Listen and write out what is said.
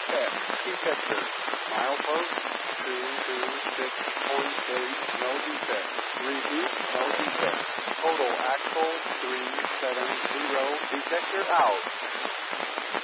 X. Detector. Milepost 226.8. No defect. Repeat. No defect. Total axle 370. Detector out.